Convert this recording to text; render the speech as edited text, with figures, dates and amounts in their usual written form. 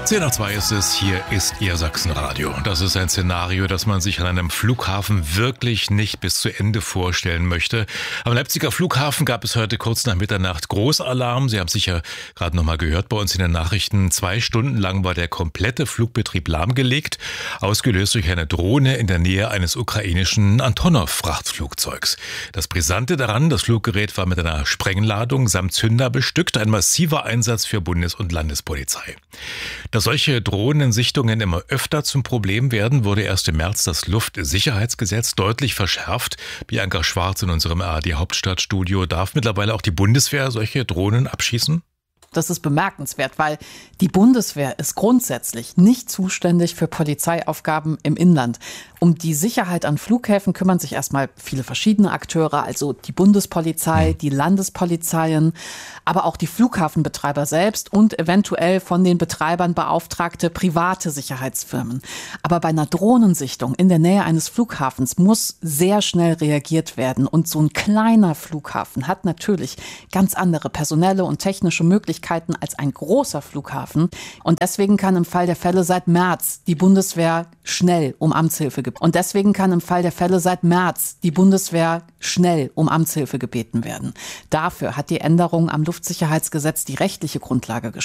10:02 ist es, hier ist Ihr Sachsenradio. Das ist ein Szenario, das man sich an einem Flughafen wirklich nicht bis zu Ende vorstellen möchte. Am Leipziger Flughafen gab es heute kurz nach Mitternacht Großalarm. Sie haben sicher gerade noch mal gehört bei uns in den Nachrichten. 2 Stunden lang war der komplette Flugbetrieb lahmgelegt, ausgelöst durch eine Drohne in der Nähe eines ukrainischen Antonov-Frachtflugzeugs. Das Brisante daran, das Fluggerät war mit einer Sprengladung samt Zünder bestückt, ein massiver Einsatz für Bundes- und Landespolizei. Dass solche Drohnensichtungen immer öfter zum Problem werden, wurde erst im März das Luftsicherheitsgesetz deutlich verschärft. Bianca Schwarz in unserem ARD-Hauptstadtstudio. Darf mittlerweile auch die Bundeswehr solche Drohnen abschießen? Das ist bemerkenswert, weil die Bundeswehr ist grundsätzlich nicht zuständig für Polizeiaufgaben im Inland. Um die Sicherheit an Flughäfen kümmern sich erstmal viele verschiedene Akteure, also die Bundespolizei, die Landespolizeien, aber auch die Flughafenbetreiber selbst und eventuell von den Betreibern beauftragte private Sicherheitsfirmen. Aber bei einer Drohnensichtung in der Nähe eines Flughafens muss sehr schnell reagiert werden. Und so ein kleiner Flughafen hat natürlich ganz andere personelle und technische Möglichkeiten als ein großer Flughafen. Und deswegen kann im Fall der Fälle seit März die Bundeswehr schnell um Amtshilfe gebeten werden. Dafür hat die Änderung am Luftsicherheitsgesetz die rechtliche Grundlage geschaffen.